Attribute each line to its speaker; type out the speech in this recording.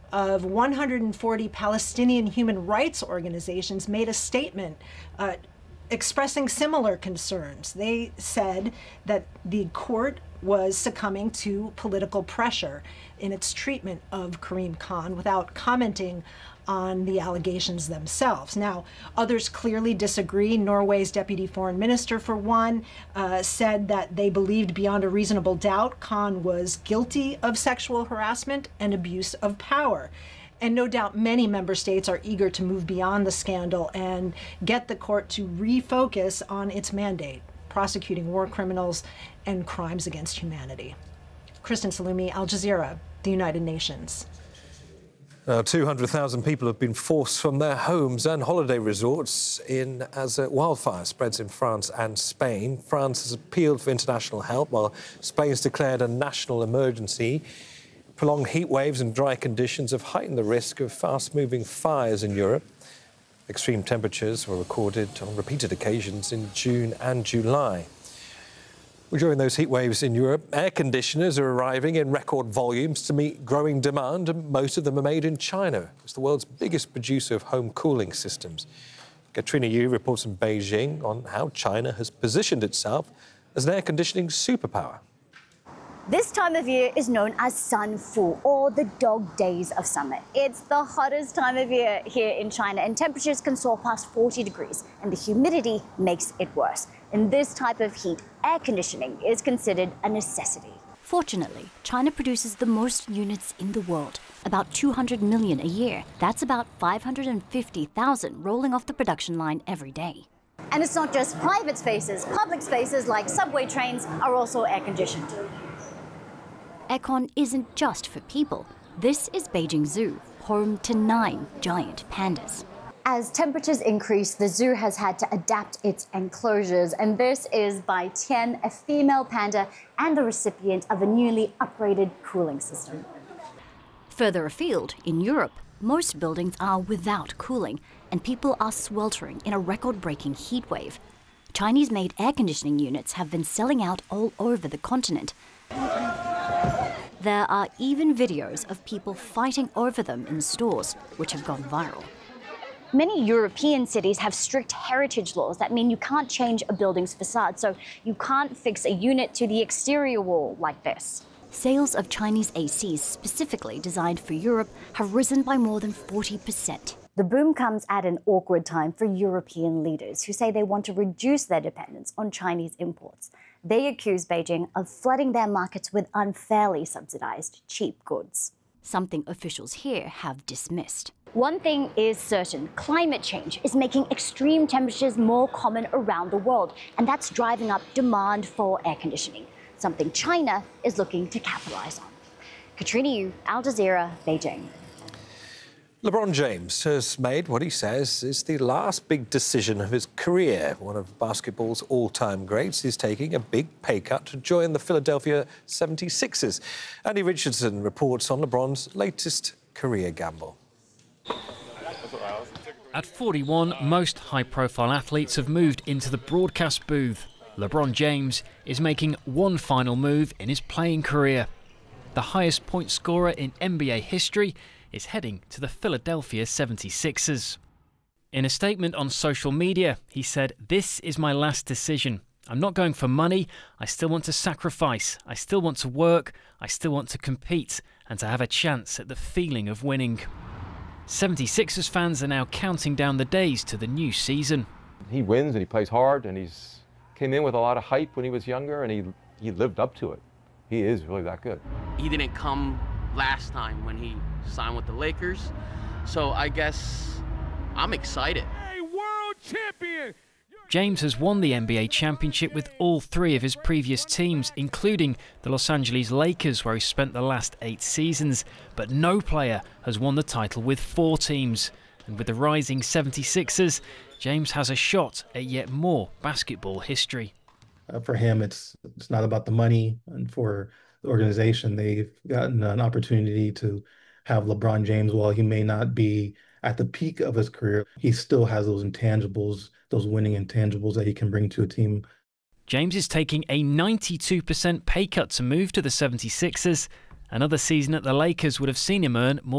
Speaker 1: of 140 Palestinian human rights organizations made a statement expressing similar concerns. They said that the court was succumbing to political pressure in its treatment of Karim Khan without commenting on the allegations themselves. Now, others clearly disagree. Norway's deputy foreign minister, for one, said that they believed beyond a reasonable doubt Khan was guilty of sexual harassment and abuse of power. And no doubt many member states are eager to move beyond the scandal and get the court to refocus on its mandate, prosecuting war criminals and crimes against humanity. Kristen Salumi, Al Jazeera, the United Nations.
Speaker 2: 200,000 people have been forced from their homes and holiday resorts as a wildfire spreads in France and Spain. France has appealed for international help, while Spain's declared a national emergency. Prolonged heat waves and dry conditions have heightened the risk of fast-moving fires in Europe. Extreme temperatures were recorded on repeated occasions in June and July. During those heat waves in Europe, air conditioners are arriving in record volumes to meet growing demand, and most of them are made in China. It's the world's biggest producer of home cooling systems. Katrina Yu reports from Beijing on how China has positioned itself as an air conditioning superpower.
Speaker 3: This time of year is known as Sun Fu, or the dog days of summer. It's the hottest time of year here in China, and temperatures can soar past 40 degrees, and the humidity makes it worse. In this type of heat, air conditioning is considered a necessity.
Speaker 4: Fortunately, China produces the most units in the world, about 200 million a year. That's about 550,000 rolling off the production line every day.
Speaker 3: And it's not just private spaces. Public spaces like subway trains are also air conditioned.
Speaker 4: Aircon isn't just for people. This is Beijing Zoo, home to 9 giant pandas.
Speaker 3: As temperatures increase, the zoo has had to adapt its enclosures, and this is by Tian, a female panda and the recipient of a newly upgraded cooling system.
Speaker 4: Further afield, in Europe, most buildings are without cooling, and people are sweltering in a record-breaking heat wave. Chinese-made air conditioning units have been selling out all over the continent. There are even videos of people fighting over them in stores, which have gone viral.
Speaker 3: Many European cities have strict heritage laws that mean you can't change a building's facade, so you can't fix a unit to the exterior wall like this.
Speaker 4: Sales of Chinese ACs specifically designed for Europe have risen by more than 40%.
Speaker 3: The boom comes at an awkward time for European leaders who say they want to reduce their dependence on Chinese imports. They accuse Beijing of flooding their markets with unfairly subsidized cheap goods.
Speaker 4: Something officials here have dismissed.
Speaker 3: One thing is certain, climate change is making extreme temperatures more common around the world, and that's driving up demand for air conditioning, something China is looking to capitalize on. Katrina Yu, Al Jazeera, Beijing.
Speaker 2: LeBron James has made what he says is the last big decision of his career. One of basketball's all-time greats is taking a big pay cut to join the Philadelphia 76ers. Andy Richardson reports on LeBron's latest career gamble.
Speaker 5: At 41, most high-profile athletes have moved into the broadcast booth. LeBron James is making one final move in his playing career. The highest point scorer in NBA history is heading to the Philadelphia 76ers. In a statement on social media, he said, "This is my last decision. I'm not going for money. I still want to sacrifice. I still want to work. I still want to compete and to have a chance at the feeling of winning." 76ers fans are now counting down the days to the new season.
Speaker 6: He wins and he plays hard, and he's came in with a lot of hype when he was younger, and he lived up to it. He is really that good.
Speaker 7: He didn't come last time when he signed with the Lakers, so I guess I'm excited.
Speaker 8: Hey, world champion!
Speaker 5: James has won the NBA championship with all 3 of his previous teams, including the Los Angeles Lakers, where he spent the last 8 seasons. But no player has won the title with 4 teams. And with the rising 76ers, James has a shot at yet more basketball history.
Speaker 9: For him, it's not about the money, and for the organization, they've gotten an opportunity to have LeBron James. While he may not be at the peak of his career, he still has those intangibles, those winning intangibles that he can bring to a team.
Speaker 5: James is taking a 92% pay cut to move to the 76ers. Another season at the Lakers would have seen him earn more